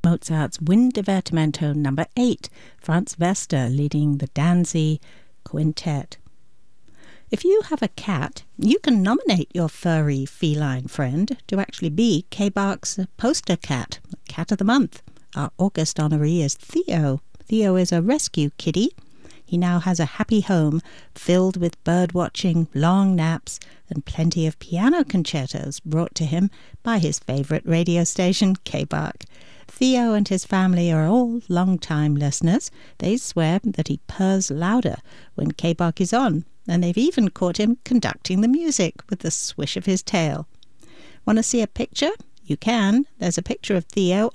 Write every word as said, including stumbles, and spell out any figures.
Mozart's Wundervertimento number eight, Franz Wester leading the Danzi Quintet. If you have a cat, you can nominate your furry feline friend to actually be K-Bark's poster cat, Cat of the Month. Our August honoree is Theo. Theo is a rescue kitty. He now has a happy home filled with bird-watching, long naps, and plenty of piano concertos brought to him by his favourite radio station, K-Bark. Theo and his family are all long-time listeners. They swear that he purrs louder when K-Bark is on, and they've even caught him conducting the music with the swish of his tail. Want to see a picture? You can. There's a picture of Theo